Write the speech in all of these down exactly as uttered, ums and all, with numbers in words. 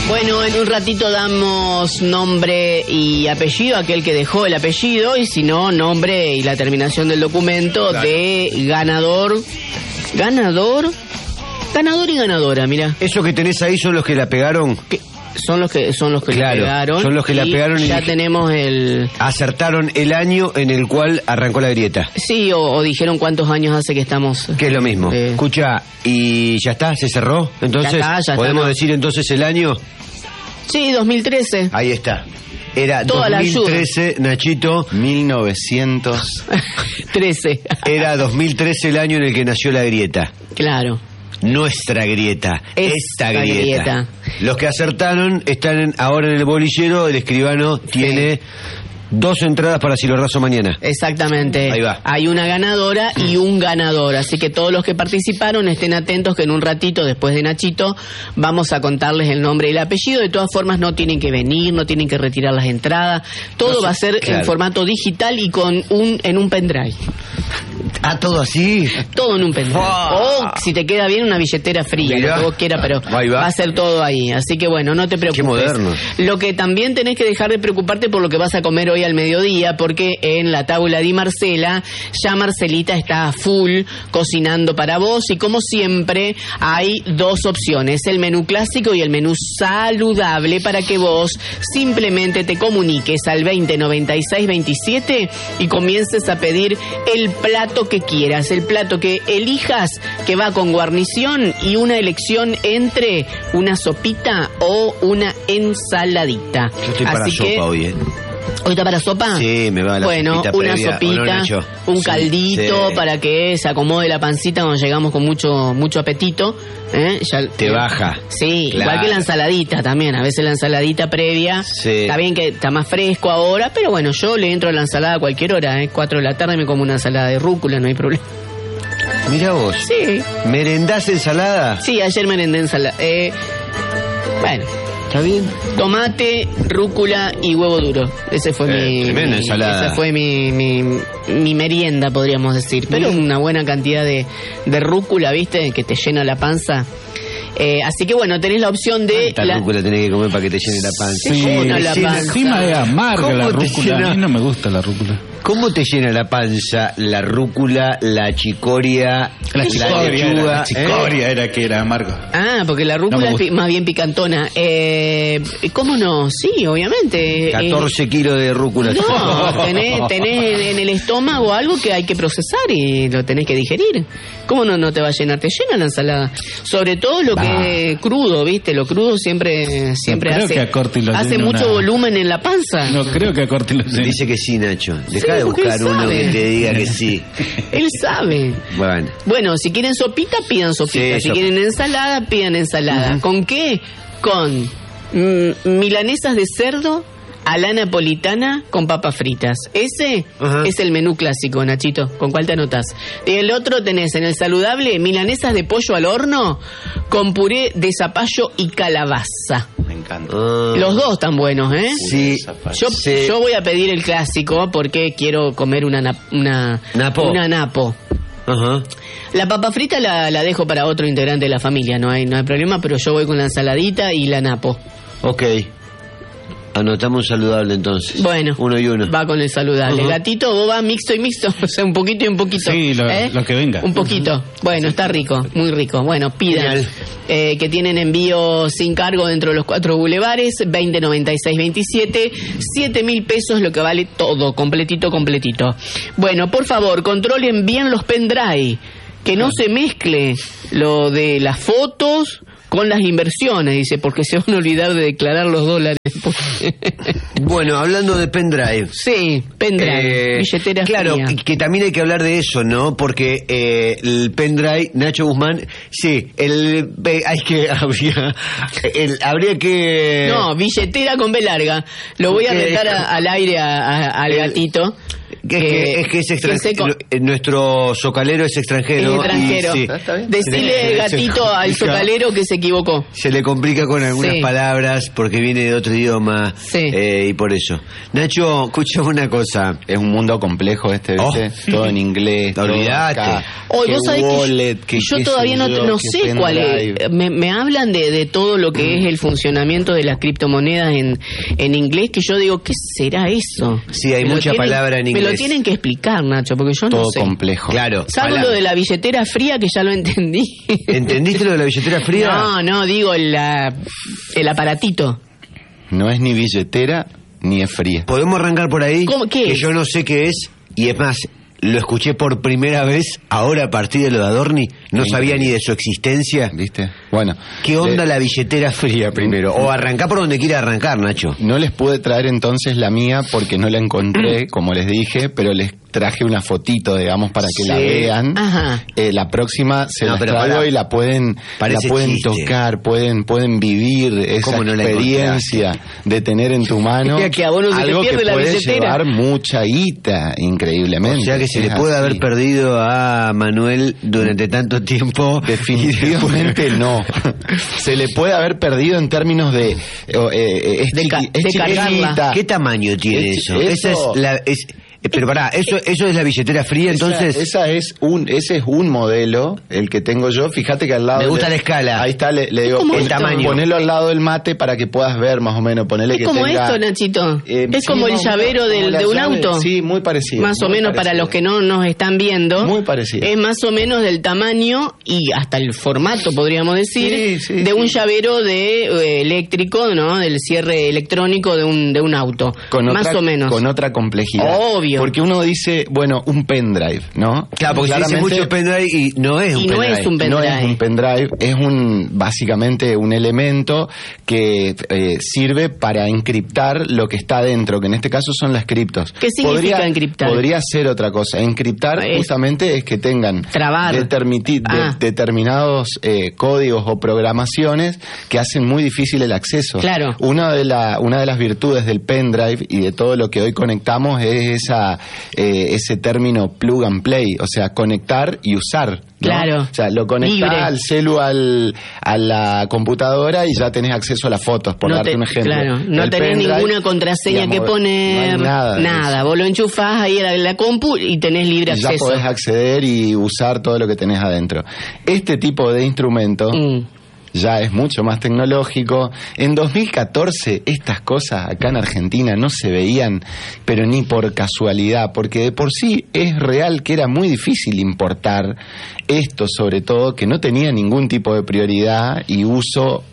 Bueno, en un ratito damos nombre y apellido a aquel que dejó el apellido, y si no, nombre y la terminación del documento, claro, de ganador, ganador, ganador y ganadora, mira. Eso que tenés ahí son los que la pegaron. ¿Qué? Son los que son los que claro, la pegaron. Son los que la pegaron y ya tenemos el... Acertaron el año en el cual arrancó la grieta. Sí, o, o dijeron cuántos años hace que estamos... Que es lo mismo. Eh... Escucha, ¿y ya está? ¿Se cerró? Entonces, ya está, ya ¿podemos está, ¿no? decir entonces el año? Sí, dos mil trece. Ahí está. Era Toda dos mil trece, Nachito. mil novecientos trece. Era dos mil trece el año en el que nació la grieta. Claro. Nuestra grieta, esta, esta grieta. grieta. Los que acertaron están en, ahora en el bolillero. El escribano sí. tiene dos entradas para Si lo raso mañana. Exactamente. Ahí va. Hay una ganadora y un ganador. Así que todos los que participaron estén atentos, que en un ratito, después de Nachito, vamos a contarles el nombre y el apellido. De todas formas, no tienen que venir, no tienen que retirar las entradas. Todo no sé, va a ser claro. en formato digital y con un en un pendrive. Ah, todo así. Todo en un pendrive. O si te queda bien, una billetera fría, Mirá. lo que vos quieras, pero va. va a ser todo ahí. Así que bueno, no te preocupes. Qué moderno. Lo que también tenés que dejar de preocuparte por lo que vas a comer hoy al mediodía, porque en la tabla di Marcela, ya Marcelita está a full cocinando para vos, y como siempre hay dos opciones, el menú clásico y el menú saludable, para que vos simplemente te comuniques al veinte noventa y seis veintisiete y comiences a pedir el plato que quieras, el plato que elijas, que va con guarnición y una elección entre una sopita o una ensaladita. Yo estoy para Así sopa que, hoy, ¿eh? ¿Hoy está para sopa? Sí, me va la bueno, sopita una previa, sopita, no, un sí, caldito sí. para que se acomode la pancita cuando llegamos con mucho mucho apetito. ¿eh? Ya, Te baja. Sí, claro. igual que la ensaladita también. A veces la ensaladita previa, sí. está bien que está más fresco ahora, pero bueno, yo le entro a la ensalada a cualquier hora. ¿eh? Cuatro de la tarde me como una ensalada de rúcula, no hay problema. Mira vos. Sí. ¿Merendás ensalada? Sí, ayer merendé ensalada. Eh, bueno. ¿Está bien? Tomate, rúcula y huevo duro. Ese fue eh, mi, tremenda mi ensalada. Esa fue mi, mi, mi merienda, podríamos decir. Pero Bien. una buena cantidad de, de rúcula, ¿viste? Que te llena la panza. Eh, así que bueno, tenés la opción de... ¿Cuánta la rúcula tenés que comer para que te llene la panza? Sí, llena la panza. Encima es amarga la rúcula. A mí no me gusta la rúcula. ¿Cómo te llena la panza la rúcula, la chicoria, la, la chicoria, lechuga? Era, la chicoria ¿eh? era que era amargo. Ah, porque la rúcula no es más bien picantona. Eh, ¿Cómo no? Sí, obviamente. catorce kilos de rúcula. No, tenés, tenés en el estómago algo que hay que procesar y lo tenés que digerir. ¿Cómo no, no te va a llenar? Te llena la ensalada. Sobre todo lo bah. que es crudo, ¿viste? Lo crudo siempre siempre no creo hace, que a Corti lo hace mucho una... volumen en la panza. No creo que a Corti lo llene. Dice que sí, Nacho. Deja sí, de buscar uno que te diga que sí. Él sabe. Bueno. Bueno, si quieren sopita, pidan sopita. Sí, si sop... quieren ensalada, pidan ensalada. Uh-huh. ¿Con qué? Con mm, milanesas de cerdo a la napolitana con papas fritas. Ese uh-huh. es el menú clásico, Nachito. ¿Con cuál te anotás? Y el otro tenés en el saludable milanesas de pollo al horno con puré de zapallo y calabaza. Me encanta. Uh, Los dos están buenos, ¿eh? Sí. Yo, sí. yo voy a pedir el clásico porque quiero comer una na- una napo. Una napo. Uh-huh. La papa frita la, la dejo para otro integrante de la familia, no hay no hay problema, pero yo voy con la ensaladita y la napo. Ok. Anotamos saludable entonces. Bueno, uno y uno. Va con el saludable. Uh-huh. Gatito, vos vas mixto y mixto, o sea, un poquito y un poquito. Sí, lo, ¿eh? lo que venga. Un poquito. Bueno, está rico, muy rico. Bueno, pidan eh, que tienen envío sin cargo dentro de los cuatro bulevares, veinte noventa y seis veintisiete, siete mil pesos lo que vale todo, completito, completito. Bueno, por favor, controlen bien los pendrive, que no se mezcle lo de las fotos con las inversiones, dice, porque se van a olvidar de declarar los dólares. Bueno, hablando de pendrive. Sí, pendrive, eh, billetera claro, fría. Que, que también hay que hablar de eso, ¿no? Porque eh, el pendrive, Nacho Guzmán, sí, el eh, hay que habría, el, habría que... No, billetera con B larga. Lo voy a retar a, al aire a, a, al el, gatito. Que, que, es que es extranjero. Que nuestro socalero es extranjero. Es extranjero. Y, sí. Decirle gatito al socalero que se equivocó. Se le complica con algunas sí. palabras porque viene de otro idioma. Sí. Eh, y por eso. Nacho, escuchame una cosa. Es un mundo complejo este, ¿viste? Oh. Todo en inglés. Olvídate. Hoy vos sabés wallet, que, yo, que yo todavía no, yo, no sé cuál es. Me, me hablan de, de todo lo que mm. es el funcionamiento de las criptomonedas en, en inglés, que yo digo, ¿qué será eso? Sí, hay me mucha tienen, palabra en inglés. Me lo tienen que explicar, Nacho, porque yo todo no sé. Todo complejo. Claro. Salvo lo de la billetera fría, que ya lo entendí. ¿Entendiste lo de la billetera fría? No, no, digo la, el aparatito. No es ni billetera ni es fría. ¿Podemos arrancar por ahí? ¿Cómo? ¿Qué que es? Yo no sé qué es, y es más, lo escuché por primera vez ahora a partir de lo de Adorni. No sí, sabía ni de su existencia. ¿Viste? Bueno. ¿Qué onda le... la billetera fría primero? O arrancá por donde quiera arrancar, Nacho. No les pude traer entonces la mía porque no la encontré, como les dije, pero les traje una fotito, digamos, para que sí. la vean. Eh, la próxima se no, las traigo para... y la pueden, la pueden tocar, pueden, pueden vivir esa no experiencia de tener en tu mano que a vos no se algo te pierde que la puede billetera. Llevar mucha guita, increíblemente. O sea que se le puede así. haber perdido a Manuel durante tanto tiempo. Definitivamente no. Se le puede haber perdido en términos de eh, eh, es, de, chiqui, de es chiquitita. ¿Qué tamaño tiene es, eso? eso? Esa es la es, pero pará, eso eso es la billetera fría, entonces. Esa, esa es un ese es un modelo, el que tengo yo. Fíjate que al lado. Me gusta le, la escala. Ahí está, le, le digo el pon, tamaño. Ponelo al lado del mate para que puedas ver más o menos. Ponele es que como tenga, esto, Nachito. Eh, es sí, como el llavero del, de un llave, auto. Sí, muy parecido. Más o menos parecido. Para los que no nos están viendo. Muy parecido. Es más o menos del tamaño y hasta el formato, podríamos decir, sí, sí, de sí. un llavero de eh, eléctrico, ¿no? Del cierre electrónico de un de un auto. Con más otra, o menos. Con otra complejidad. Obvio. Porque uno dice, bueno, un pendrive, ¿no? Claro, porque se dice mucho pendrive y no es un y no pendrive. Es un pendrive. No es un pendrive, es un básicamente un elemento que eh, sirve para encriptar lo que está dentro, que en este caso son las criptos. ¿Qué significa podría, encriptar? Podría ser otra cosa. Encriptar es justamente es que tengan determiti- ah. de, determinados eh, códigos o programaciones que hacen muy difícil el acceso. Claro. Una de, la, una de las virtudes del pendrive y de todo lo que hoy conectamos es esa eh, ese término plug and play, o sea, conectar y usar. ¿no? Claro. O sea, lo conectás al celu, al, a la computadora y ya tenés acceso a las fotos, por no darte te, un ejemplo. Claro, no el tenés pendrive, ninguna contraseña digamos, que poner, no nada. nada. Vos lo enchufás ahí a la, la compu y tenés libre y acceso. Ya podés acceder y usar todo lo que tenés adentro. Este tipo de instrumento mm. ya es mucho más tecnológico. En dos mil catorce estas cosas acá en Argentina no se veían, pero ni por casualidad, porque de por sí es real que era muy difícil importar esto, sobre todo, que no tenía ningún tipo de prioridad y uso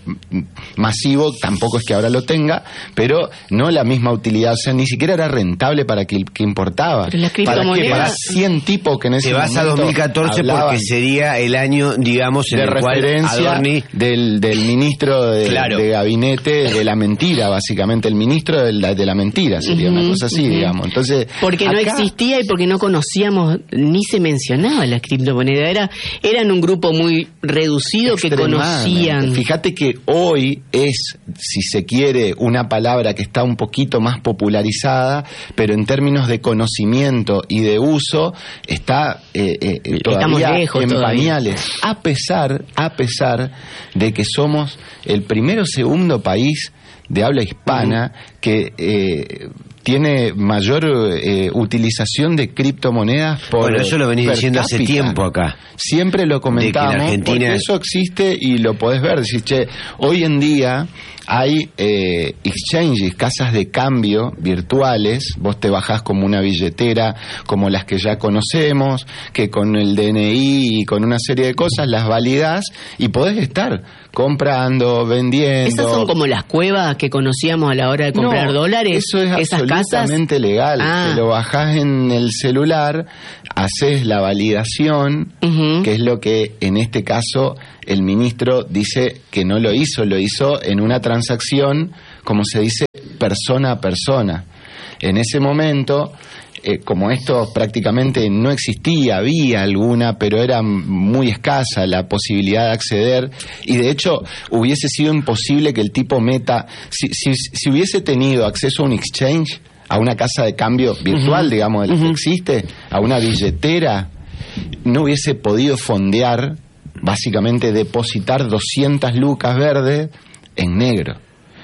masivo, tampoco es que ahora lo tenga, pero no la misma utilidad, o sea, ni siquiera era rentable para que, que importaba. ¿Para qué? Para cien tipos que en ese Te vas a dos mil catorce porque sería el año, digamos, en de el referencia cual Adorni... del, del ministro de, claro. de gabinete de la mentira, básicamente, el ministro de la, de la mentira, sería uh-huh, una cosa así, uh-huh. digamos. Entonces, porque acá... no existía y porque no conocíamos, ni se mencionaba la criptomoneda, era eran un grupo muy reducido que conocían. Fíjate que hoy es, si se quiere, una palabra que está un poquito más popularizada, pero en términos de conocimiento y de uso está eh, eh, todavía lejos, en todavía. pañales, a pesar, a pesar de que somos el primero o segundo país de habla hispana uh-huh. que eh, tiene mayor eh, utilización de criptomonedas por bueno, eso lo venís diciendo cápita. Hace tiempo acá. Siempre lo comentamos, Argentina... porque eso existe y lo podés ver. Decís, che, hoy en día hay eh, exchanges, casas de cambio virtuales, vos te bajás como una billetera, como las que ya conocemos, que con el D N I y con una serie de cosas las validás y podés estar comprando, vendiendo. ¿Esas son como las cuevas que conocíamos a la hora de comprar no, dólares? Eso es ¿Esas absolutamente casas? legal. Ah. Te lo bajás en el celular, haces la validación, uh-huh. que es lo que en este caso el ministro dice que no lo hizo, lo hizo en una transacción, como se dice, persona a persona. En ese momento... Eh, como esto prácticamente no existía, había alguna, pero era muy escasa la posibilidad de acceder, y de hecho hubiese sido imposible que el tipo meta, si, si, si hubiese tenido acceso a un exchange, a una casa de cambio virtual, uh-huh. digamos, de uh-huh. que existe, a una billetera, no hubiese podido fondear, básicamente depositar doscientas lucas verdes en negro,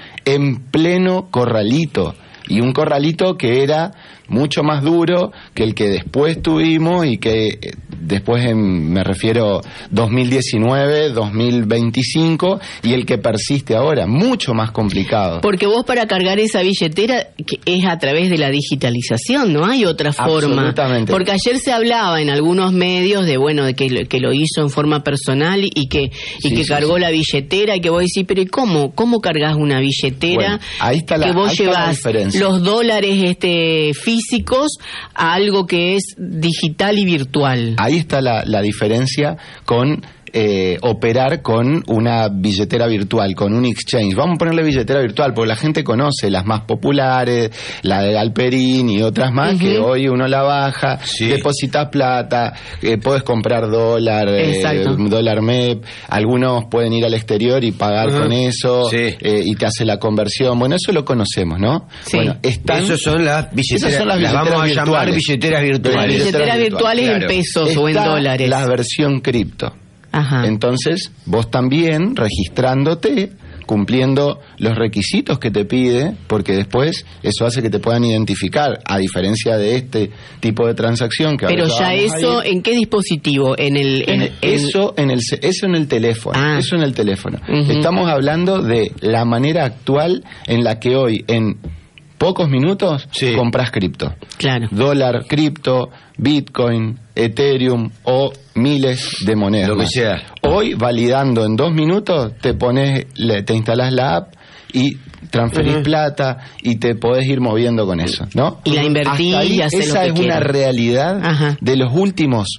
en pleno corralito, y un corralito que era mucho más duro que el que después tuvimos y que después en, me refiero dos mil diecinueve, dos mil veinticinco y el que persiste ahora, mucho más complicado. Porque vos para cargar esa billetera que es a través de la digitalización, no hay otra forma. Absolutamente. Porque ayer se hablaba en algunos medios de bueno de que, que lo hizo en forma personal y que y sí, que sí, cargó sí. la billetera y que vos decís, pero ¿y cómo? ¿Cómo cargas una billetera? Bueno, ahí está la, que vos ahí está la llevas diferencia. Los dólares este físicos a algo que es digital y virtual. Ahí está la, la diferencia con eh, operar con una billetera virtual, con un exchange. Vamos a ponerle billetera virtual porque la gente conoce las más populares, la de Galperín y otras más, uh-huh. que hoy uno la baja, sí. depositas plata, eh, puedes comprar dólar, eh, dólar M E P, algunos pueden ir al exterior y pagar uh-huh. con eso, sí. eh, y te hace la conversión. Bueno, eso lo conocemos, ¿no? Sí. Bueno, están, Esas son las billeteras, son las, las billeteras vamos a virtuales. llamar billeteras virtuales. Las billeteras virtuales claro. en pesos Está o en dólares. La versión cripto. Ajá. Entonces, vos también registrándote, cumpliendo los requisitos que te pide, porque después eso hace que te puedan identificar, a diferencia de este tipo de transacción que pero ahora ya eso, ¿en qué dispositivo? En el, en, en, eso en el eso en el teléfono, ah. eso en el teléfono. Uh-huh. Estamos hablando de la manera actual en la que hoy en pocos minutos sí. compras cripto. Claro. Dólar, cripto, Bitcoin, Ethereum o miles de monedas. Lo que sea. Hoy, validando en dos minutos, te pones, le, te instalas la app y transferís uh-huh. plata y te podés ir moviendo con eso, ¿no? Y la invertís Hasta ahí, y haces esa lo que es quieras. Una realidad Ajá. de los últimos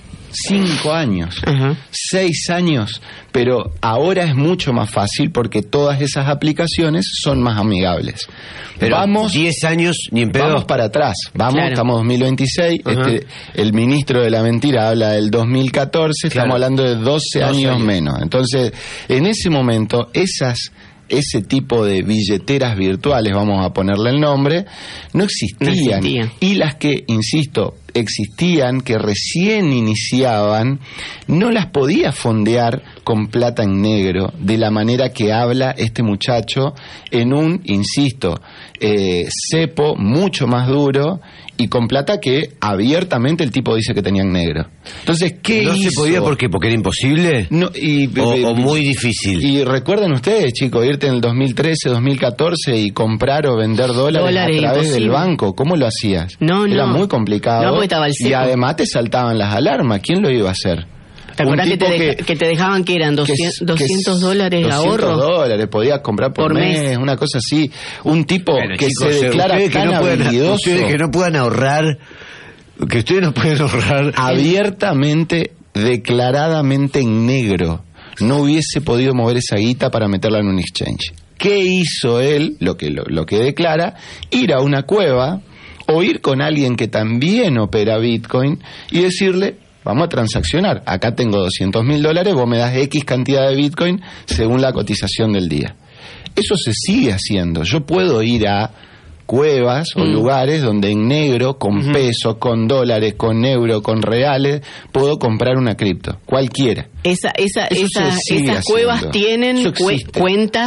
cinco años, Ajá. seis años, pero ahora es mucho más fácil porque todas esas aplicaciones son más amigables. Pero vamos diez años ni en pedo. Vamos para atrás, vamos, claro. estamos en dos mil veintiséis, este, el ministro de la mentira habla del dos mil catorce, claro. estamos hablando de doce, doce años, años menos. Entonces, en ese momento, esas ese tipo de billeteras virtuales, vamos a ponerle el nombre, no existían. No existía. Y las que, insisto, existían, que recién iniciaban, no las podía fondear con plata en negro, de la manera que habla este muchacho, en un, insisto, eh, cepo mucho más duro y con plata que abiertamente el tipo dice que tenía en negro. Entonces, ¿qué ¿No hizo? se podía por qué? ¿Porque era imposible? No, y, o, y, o muy difícil. Y recuerden ustedes, chicos, irte en el dos mil trece, dos mil catorce y comprar o vender dólares, dólares a través imposible. Del banco. ¿Cómo lo hacías? No, Era no. muy complicado. No, porque estaba el y además te saltaban las alarmas. ¿Quién lo iba a hacer? ¿Te acuerdas que te, de, que, que te dejaban que eran doscientos, que, doscientos dólares de ahorro? doscientos dólares, podías comprar por, por mes, mes, una cosa así. Un tipo bueno, que chicos, se declara tan que no habilidoso. Ustedes que no puedan ahorrar, que ustedes no pueden ahorrar. Abiertamente, declaradamente en negro. No hubiese podido mover esa guita para meterla en un exchange. ¿Qué hizo él? Lo que, lo, lo que declara, ir a una cueva o ir con alguien que también opera Bitcoin y decirle, vamos a transaccionar, acá tengo doscientos mil dólares, vos me das X cantidad de Bitcoin según la cotización del día. Eso se sigue haciendo. Yo puedo ir a cuevas mm. o lugares donde en negro, con uh-huh. pesos, con dólares, con euros, con reales, puedo comprar una cripto, cualquiera. Esa, esa, esa, esas cuevas tienen cu- cuentas...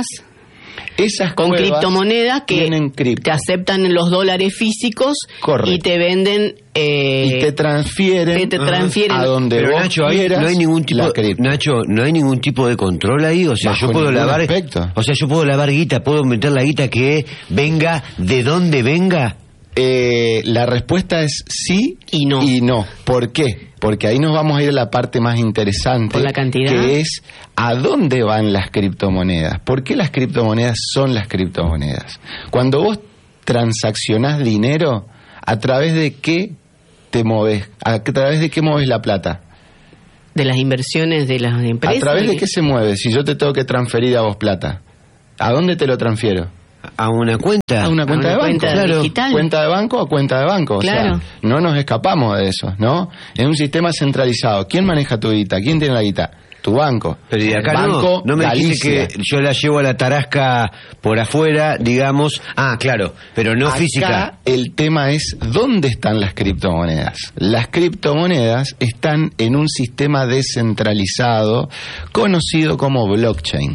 Esas con criptomonedas que te aceptan los dólares físicos. Correcto. Y te venden eh, y te transfieren, te, te transfieren a donde pero vos Nacho, quieras. No hay ningún tipo, Nacho, no hay ningún tipo de control ahí, o sea, Bajo yo puedo lavar, aspecto. o sea, yo puedo lavar guita, puedo meter la guita que venga de donde venga. Eh, la respuesta es sí y no. Y no. ¿Por qué? Porque ahí nos vamos a ir a la parte más interesante, ¿por la cantidad? Que es a dónde van las criptomonedas. ¿Por qué las criptomonedas son las criptomonedas? Cuando vos transaccionás dinero, ¿a través de qué te moves? ¿A través de qué mueves la plata? De las inversiones de las empresas. ¿A través de qué se mueve? Si yo te tengo que transferir a vos plata, ¿a dónde te lo transfiero? A una cuenta. A una cuenta a una de banco. Cuenta claro. digital. Cuenta de banco a cuenta de banco. Claro. O sea, no nos escapamos de eso, ¿no? Es un sistema centralizado. ¿Quién maneja tu guita? ¿Quién tiene la guita? tu banco. Pero y acá banco no, no me Galicia. dijiste que yo la llevo a la tarasca por afuera, digamos. Ah, claro, pero no Acá física. El tema es ¿dónde están las criptomonedas? Las criptomonedas están en un sistema descentralizado conocido como blockchain.